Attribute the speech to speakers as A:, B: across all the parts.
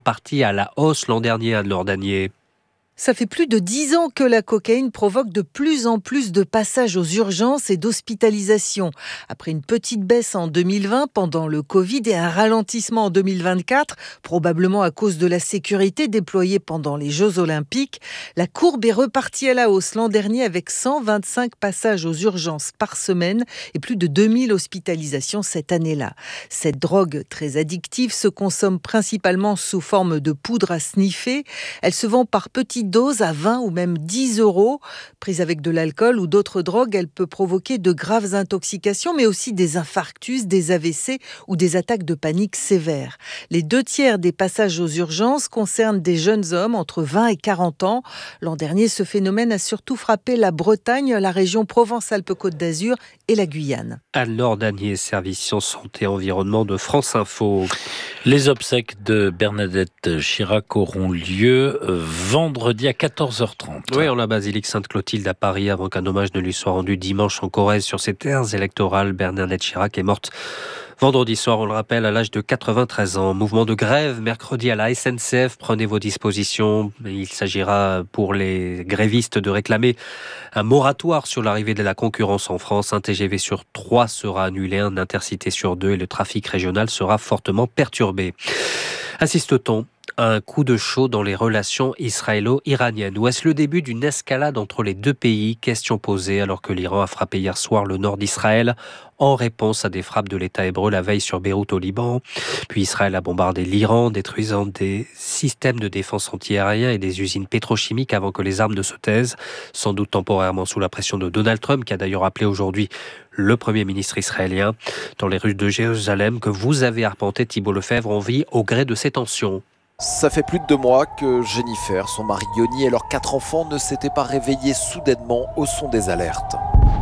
A: partie à la hausse l'an dernier, Anne-Laure Danier.
B: Ça fait plus de 10 ans que la cocaïne provoque de plus en plus de passages aux urgences et d'hospitalisation. Après une petite baisse en 2020 pendant le Covid et un ralentissement en 2024, probablement à cause de la sécurité déployée pendant les Jeux Olympiques, la courbe est repartie à la hausse l'an dernier avec 125 passages aux urgences par semaine et plus de 2000 hospitalisations cette année-là. Cette drogue très addictive se consomme principalement sous forme de poudre à sniffer. Elle se vend par petites dose à 20 ou même 10 euros. Prise avec de l'alcool ou d'autres drogues, elle peut provoquer de graves intoxications, mais aussi des infarctus, des AVC ou des attaques de panique sévères. Les 2/3 des passages aux urgences concernent des jeunes hommes entre 20 et 40 ans. L'an dernier, ce phénomène a surtout frappé la Bretagne, la région Provence-Alpes-Côte d'Azur et la Guyane.
A: Anne-Laure Danier, service sciences, santé, environnement de France Info.
C: Les obsèques de Bernadette Chirac auront lieu vendredi à 14h30.
A: Oui, en la basilique Sainte-Clotilde à Paris, avant qu'un hommage ne lui soit rendu dimanche en Corrèze sur ses terres électorales. Bernadette Chirac est morte vendredi soir, on le rappelle, à l'âge de 93 ans. Mouvement de grève mercredi à la SNCF. Prenez vos dispositions. Il s'agira pour les grévistes de réclamer un moratoire sur l'arrivée de la concurrence en France. Un TGV sur 3 sera annulé, un intercité sur 2 et le trafic régional sera fortement perturbé. Assiste-t-on à un coup de chaud dans les relations israélo-iraniennes? Ou est-ce le début d'une escalade entre les deux pays? Question posée alors que l'Iran a frappé hier soir le nord d'Israël en réponse à des frappes de l'État hébreu la veille sur Beyrouth au Liban. Puis Israël a bombardé l'Iran, détruisant des systèmes de défense antiaériens et des usines pétrochimiques avant que les armes ne se taisent, sans doute temporairement sous la pression de Donald Trump, qui a d'ailleurs appelé aujourd'hui le Premier ministre israélien. Dans les rues de Jérusalem que vous avez arpenté, Thibault Lefebvre, on vit au gré de ces tensions.
D: Ça fait plus de 2 mois que Jennifer, son mari Yoni et leurs 4 enfants ne s'étaient pas réveillés soudainement au son des alertes.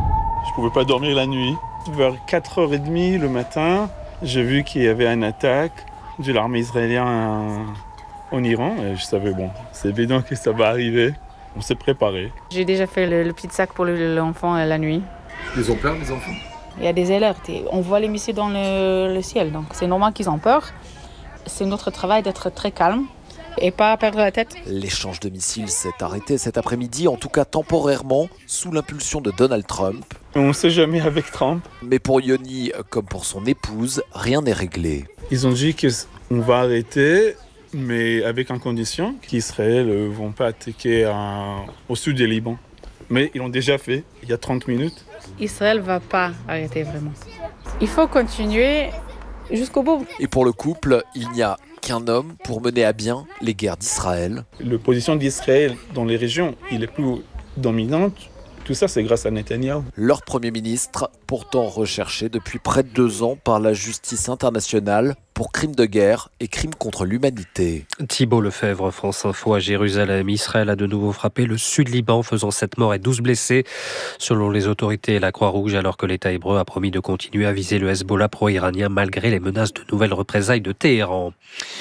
E: Je pouvais pas dormir la nuit. Vers 4h30 le matin, j'ai vu qu'il y avait une attaque de l'armée israélienne en Iran. Et je savais, c'est évident que ça va arriver. On s'est préparé.
F: J'ai déjà fait le petit sac pour l'enfant la nuit.
G: Ils ont peur, les enfants?
F: Il y a des alertes et on voit les missiles dans le ciel, donc c'est normal qu'ils ont peur. C'est notre travail d'être très calme et pas perdre la tête.
D: L'échange de missiles s'est arrêté cet après-midi, en tout cas temporairement, sous l'impulsion de Donald Trump.
E: On ne sait jamais avec Trump.
D: Mais pour Yoni, comme pour son épouse, rien n'est réglé.
E: Ils ont dit qu'on va arrêter, mais avec une condition qu'Israël ne vont pas attaquer au sud du Liban. Mais ils l'ont déjà fait, il y a 30 minutes.
F: Israël ne va pas arrêter vraiment. Il faut continuer jusqu'au bout.
D: Et pour le couple, il n'y a qu'un homme pour mener à bien les guerres d'Israël.
E: La position d'Israël dans les régions, il est plus dominante. Tout ça, c'est grâce à Netanyahou.
D: Leur Premier ministre, pourtant recherché depuis près de 2 ans par la justice internationale pour crimes de guerre et crimes contre l'humanité.
A: Thibault Lefebvre, France Info à Jérusalem. Israël a de nouveau frappé le sud-Liban, faisant 7 morts et 12 blessés, selon les autorités et la Croix-Rouge, alors que l'État hébreu a promis de continuer à viser le Hezbollah pro-iranien malgré les menaces de nouvelles représailles de Téhéran.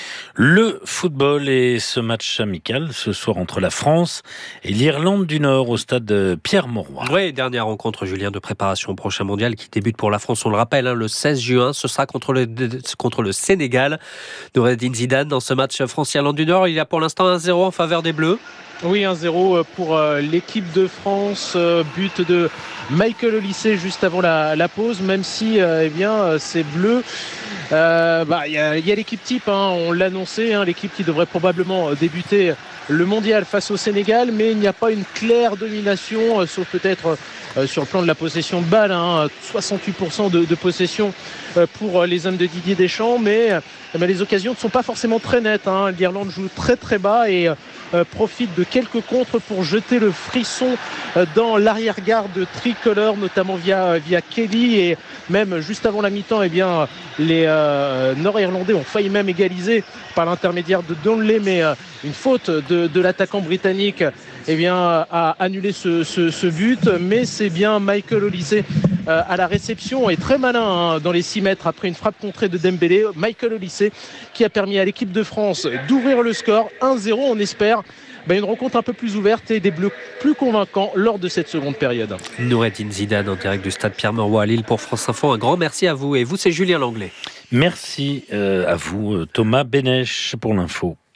C: Le football et ce match amical ce soir entre la France et l'Irlande du Nord au stade Pierre-Mauroy.
A: Oui, dernière rencontre, Julien, de préparation au prochain mondial qui débute pour la France, on le rappelle, le 16 juin. Ce sera contre le Sénégal. Noureddin Zidane dans ce match France-Irlande du Nord. Il y a pour l'instant 1-0 en faveur des Bleus.
H: Oui, 1-0 pour l'équipe de France. But de Michael Olise juste avant la pause, même si ces Bleus, il y a l'équipe type, on l'a annoncé, l'équipe qui devrait probablement débuter le mondial face au Sénégal, mais il n'y a pas une claire domination, sauf peut-être sur le plan de la possession de balle, 68% de possession pour les hommes de Didier Deschamps, mais les occasions ne sont pas forcément très nettes. L'Irlande joue très très bas et profite de quelques contres pour jeter le frisson dans l'arrière-garde tricolore, notamment via Kelly, et même juste avant la mi-temps, les Nord-Irlandais ont failli même égaliser par l'intermédiaire de Donnelly, mais une faute de l'attaquant britannique a annulé ce but, mais c'est bien Michael Olise à la réception, et très malin dans les 6 mètres après une frappe contrée de Dembélé. Michael Olise qui a permis à l'équipe de France d'ouvrir le score 1-0. On espère une rencontre un peu plus ouverte et des Bleus plus convaincants lors de cette seconde période.
A: Noureddin Zidane en direct du stade Pierre-Mauroy à Lille pour France Info. Un grand merci à vous. Et vous, c'est Julien Langlais.
C: Merci à vous, Thomas Bénèche, pour l'info.